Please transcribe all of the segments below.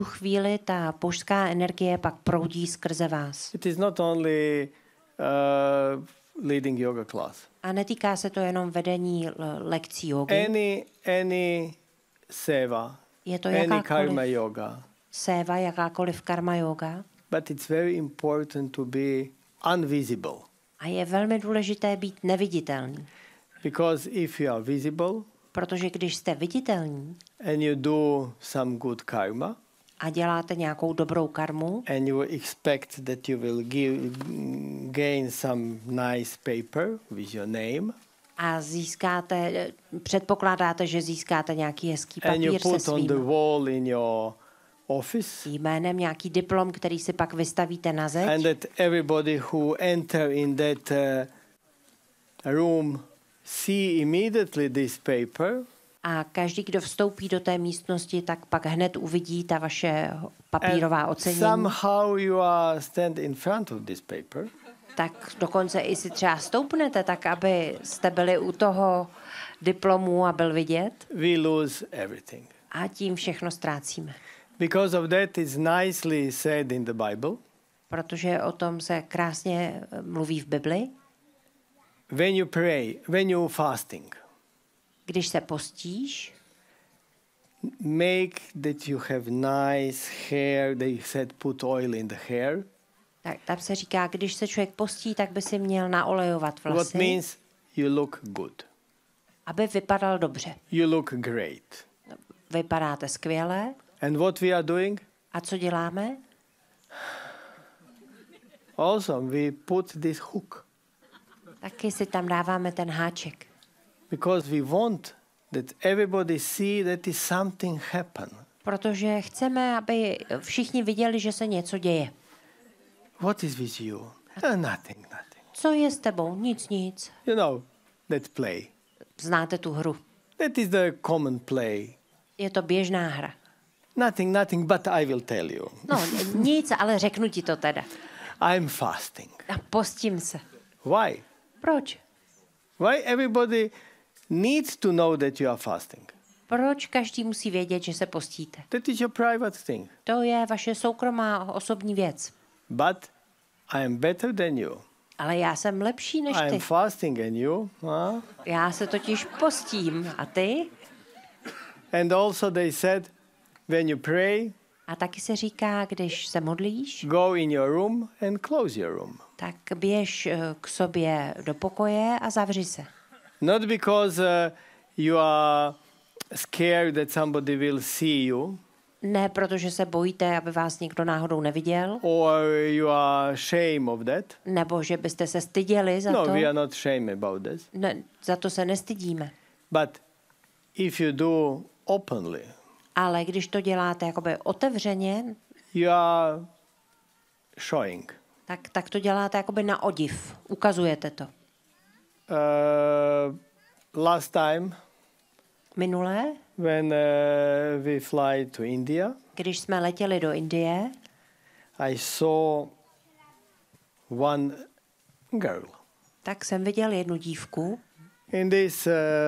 tu chvíli ta božská energie pak proudí skrze vás. It is not only leading yoga class. A netýká se to jenom vedení lekcí jogy. Any seva, Je to any karma jakákoliv yoga. séva, jakákoliv karma yoga. But it's very important to be unvisible. A je velmi důležité být neviditelný. Because if you are visible Protože když jste viditelní and you do some good karma, a děláte nějakou dobrou karmu and you expect that you will gain some nice paper with your name, a předpokládáte, že získáte nějaký hezký and you papír se put on the svým wall in your office, jménem, nějaký diplom, který si pak vystavíte na and zeď that everybody who enter in that room see immediately this paper, a každý, kdo vstoupí do té místnosti, tak pak hned uvidí ta vaše papírová and ocenění. somehow you are stand in front of this paper, Tak dokonce i si třeba stoupnete, tak aby jste byli u toho diplomu a byl vidět. we lose everything. A tím všechno ztrácíme. Because of that is nicely said in the Bible. Protože o tom se krásně mluví v Bibli. When you pray, when you fasting, Když se postíš, make that you have nice hair. They said put oil in the hair. tak tam se říká, když se člověk postí, tak by si měl naolejovat What vlasy, means you look good. aby vypadal dobře. You look great. Vypadáte skvěle. And what we are doing? A co děláme? Also, we put this hook. Taky si tam dáváme ten háček. Because we want that everybody see that is something happen. Protože chceme, aby všichni viděli, že se něco děje. What is with you? Nothing. Co je s tebou? Nic. You know, that play. Znáte tu hru. That is the common play. Je to běžná hra. Nothing, but I will tell you. No, nic, ale řeknu ti to teda. I'm fasting. A postím se. Why? Proč? Why everybody needs to know that you are fasting? Proč každý musí vědět, že se postíte? That is your private thing. To je vaše soukromá osobní věc. But I am better than you. Ale já jsem lepší než I am ty. fasting and you. Huh? Já se totiž postím. A ty? And also they said, when you pray, A taky se říká, když se modlíš, go in your room and close your room. tak běž k sobě do pokoje a zavři se. Not because you are scared that somebody will see you, Ne, protože se bojíte, aby vás někdo náhodou neviděl, or you are ashamed of that. nebo že byste se styděli za No, to. we are not ashamed about this. Ne, za to se nestydíme. But if you do openly, Ale když to děláte jakoby otevřeně, you are showing. tak to děláte jakoby na odiv. Ukazujete to. Last time, Minule, when we fly to India, když jsme letěli do Indie, I saw one girl tak jsem viděl jednu dívku. in this.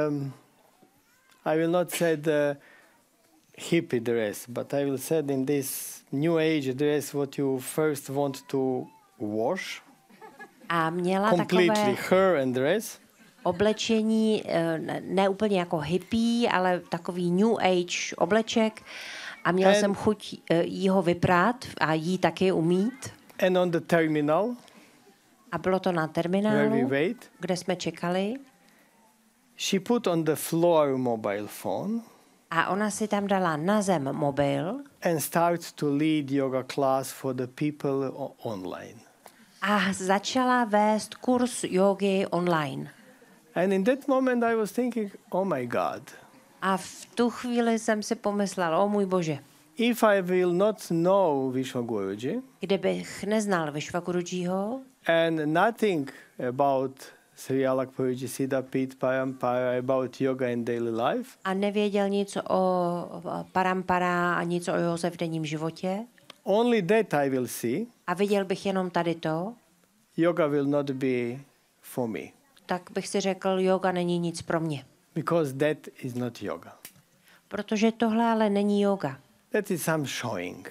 I will not say the hippie dress, but I will say in this new age dress what you first want to wash A měla completely, takové her and dress. oblečení, ne úplně jako hippie, ale takový new age obleček. A měl jsem chuť jí ho vyprát a jí taky umít. And on the terminal, A bylo to na where we terminálu, wait, kde jsme čekali. she put on the floor mobile phone A ona si tam dala na zem mobil and start to lead yoga class for the people online. a začala vést kurz jógy online. And in that moment I was thinking, oh my God, A v tu chvíli jsem si pomyslel, o můj Bože, if I will not know Vishwaguruji kdybych neznal Vishwagurujiho and nothing about Sri Alakpuruji Siddhapit Parampara, about yoga in daily life, a nevěděl nic o parampara a nic o józe v denním životě only that I will see, a viděl bych jenom tady to, yoga will not be for me. tak bych si řekl, jóga není nic pro mě. Because that is not yoga. Protože tohle ale není jóga. That is some showing.